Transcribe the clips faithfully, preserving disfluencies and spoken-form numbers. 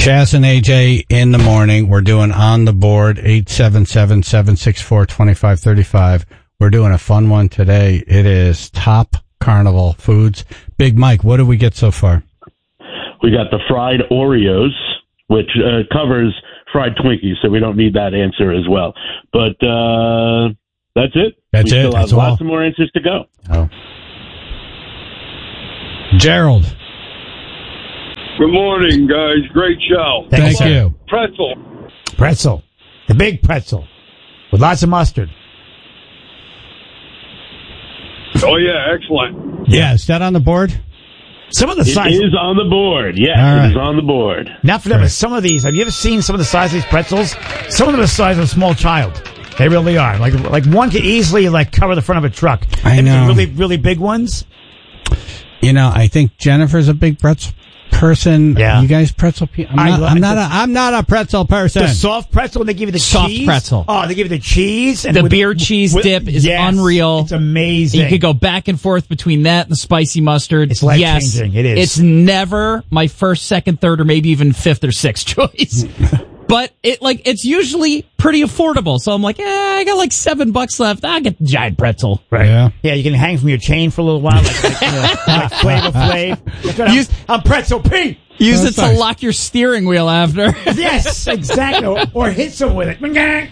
Chaz and A J in the morning. We're doing On the Board, eight seven seven, seven six four, two five three five. We're doing a fun one today. It is Top Carnival Foods. Big Mike, what did we get so far? We got the fried Oreos, which uh, covers fried Twinkies, so we don't need that answer as well. But uh, that's it. That's we it. still That's have all. lots of more answers to go. Oh. Gerald. Good morning, guys. Great show. Thank you. Pretzel. Pretzel. The big pretzel. With lots of mustard. Oh, yeah, excellent. Yeah, is that on the board? Some of the It size. is on the board. Yes, All right. it is on the board. Not for them, but some of these. Have you ever seen some of the size of these pretzels? Some of them are the size of a small child. They really are. Like like one could easily like cover the front of a truck. I If know. the really, really big ones. You know, I think Jennifer's a big pretzel person. Yeah. You guys pretzel people? I'm, I not, like I'm, not the- a, I'm not a pretzel person. The soft pretzel, when they give you the Soft cheese. pretzel. Oh, they give you the cheese. And The with- beer cheese with- dip is yes, unreal. It's amazing. You could go back and forth between that and the spicy mustard. It's life-changing. Yes, It is. It's never my first, second, third, or maybe even fifth or sixth choice. But it like it's usually pretty affordable. So I'm like, eh, I got like seven bucks left. I'll get the giant pretzel. Right. Yeah. Yeah, you can hang from your chain for a little while, like, like, you know, like Flavor Flav. That's what I'm, Use- I'm Pretzel Pete. Use That's it to nice. lock your steering wheel after. Yes, exactly. Or, or hit some with it.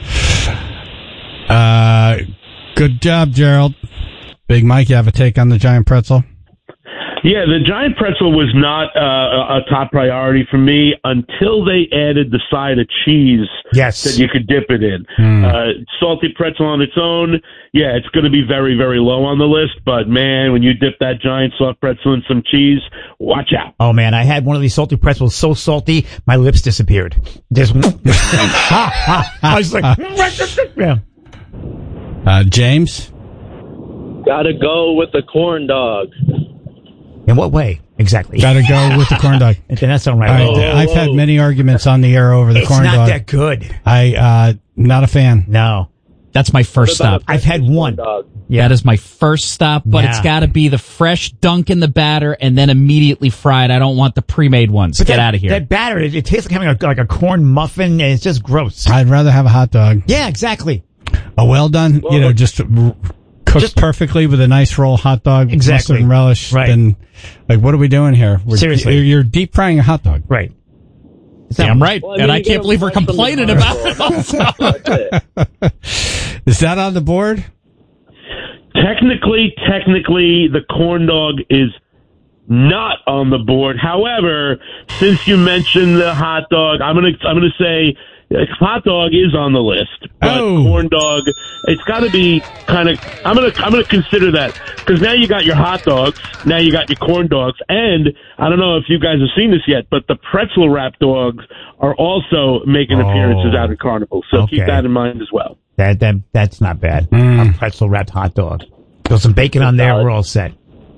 Uh, good job, Gerald. Big Mike, you have a take on the giant pretzel? Yeah, the giant pretzel was not uh, a top priority for me until they added the side of cheese Yes. that you could dip it in. Mm. Uh, salty pretzel on its own, yeah, it's going to be very, very low on the list. But, man, when you dip that giant soft pretzel in some cheese, watch out. Oh, man, I had one of these salty pretzels so salty, my lips disappeared. Just, I was like, yeah. Uh, James? Gotta go with the corn dog. In what way? Exactly. Got to go with the corn dog. And that's not right. All right, Whoa, I've whoa. had many arguments on the air over the It's corn not dog. that good. I, uh, not a fan. No. That's my first What about stop. a I've had corn one. dog? That is my first stop, but Yeah. it's got to be the fresh dunk in the batter and then immediately fried. I don't want the pre-made ones. But Get that, out of here. That batter, it, it tastes like having a, like a corn muffin, and it's just gross. I'd rather have a hot dog. Yeah, exactly. A well done, you know, just r- cooked Just- perfectly with a nice roll hot dog, with Exactly. mustard and relish. Right. Then, like, what are we doing here? We're, Seriously. you're, you're deep frying a hot dog. Right. Damn right. Well, I and mean, I you can't get believe we're them fresh from the complaining about it. carnival. Also. That's it. Is that on the board? Technically, technically, the corn dog is not on the board. However, since you mentioned the hot dog, I'm gonna I'm gonna say uh, hot dog is on the list, but Oh. corn dog, it's got to be kind of. I'm gonna I'm gonna consider that because now you got your hot dogs, now you got your corn dogs, and I don't know if you guys have seen this yet, but the pretzel wrap dogs are also making Oh. appearances out at Carnival. So keep Okay. that in mind as well. That, that, that's not bad. Mm. A pretzel wrapped hot dog. Throw some bacon on there, we're all set.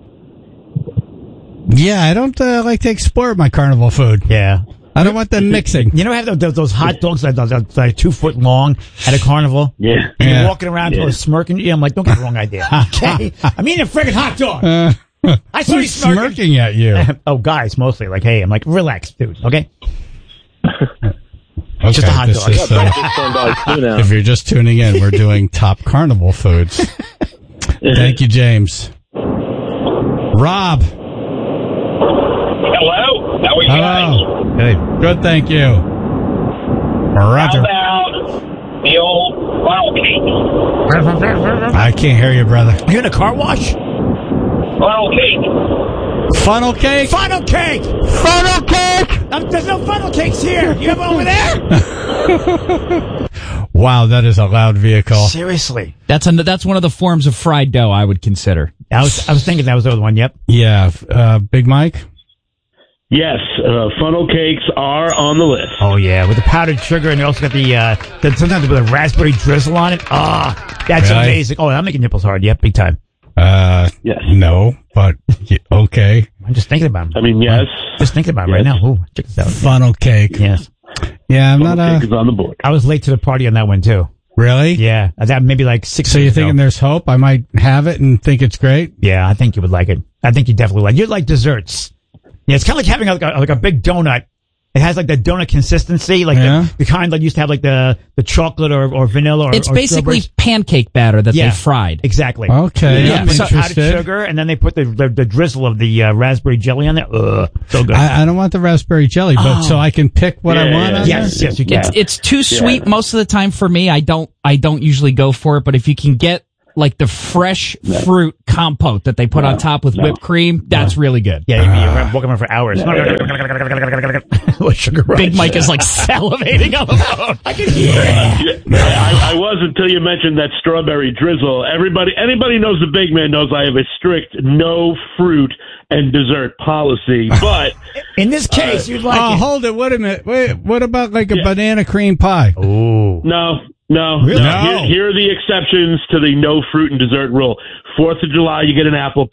Yeah, I don't uh, like to export my carnival food. Yeah. I don't want them mixing. You know, have those, those hot dogs that are that are like two foot long at a carnival? Yeah. And Yeah. you're walking around Yeah. smirking. Yeah, I'm like, don't get the wrong idea. Okay? I'm eating a friggin' hot dog. Uh, I saw you who's smirking. smirking at you? Oh, guys, mostly. Like, hey, I'm like, relax, dude. Okay? Okay, Just a hot this dog. is, uh, Breakfast corn dogs too now. if you're just tuning in, we're doing top carnival foods. Thank you, James. Rob. Hello? How are you Hello. Hey, good, thank you. Roger. about the old funnel cake? I can't hear you, brother. Are you in a car wash? Funnel cake. Funnel cake? Funnel cake! Funnel cake! Um, there's no funnel cakes here. You have one over there? Wow, that is a loud vehicle. Seriously. That's a, that's one of the forms of fried dough I would consider. I was, I was thinking that was the other one. Yep. Yeah, uh, Big Mike? Yes, uh, funnel cakes are on the list. Oh, yeah. With the powdered sugar, and they also got the, uh, the sometimes with a raspberry drizzle on it. Ah, that's Really? amazing. Oh, I'm making nipples hard. Yep, big time. Uh, Yes. no, but y- okay. I'm just thinking about I it. mean, yes. Just thinking about it right Yes. now. Ooh, check this out. Funnel cake. Yes. Yeah, I'm Funnel not cake a... is on the board. I was late to the party on that one, too. Really? Yeah. That maybe like six So you're years ago. thinking there's hope? I might have it and think it's great? Yeah, I think you would like it. I think you definitely like. You'd like desserts. Yeah, it's kind of like having a, like a, like a big donut It has like the donut consistency, like Yeah. the, the kind that used to have like the, the chocolate or, or vanilla or It's or basically strawberries. pancake batter that Yeah. they fried. Exactly. Okay, Yeah, I'm so Added interested. sugar, and then they put the the, the drizzle of the uh, raspberry jelly on there. Ugh, so good. I, I don't want the raspberry jelly, but so I can pick what I Yeah, want. yeah, on yes, there? yes, you can. It's it's too sweet most of the time for me. I don't I don't usually go for it, but if you can get like the fresh fruit compote that they put on top with whipped cream, that's really good. Yeah, you'd be uh, walking around for hours. With sugar rush. Big Mike is like salivating on the phone. I can hear it. Yeah, I, I was until you mentioned that strawberry drizzle. Everybody, anybody knows the big man knows I have a strict no fruit and dessert policy. But In this case, you'd like Oh, it. hold it. Wait a minute. Wait. What about like a Yeah. banana cream pie? Ooh. no, no, Really? no. No. Here, here are the exceptions to the no fruit and dessert rule. Fourth of July, you get an apple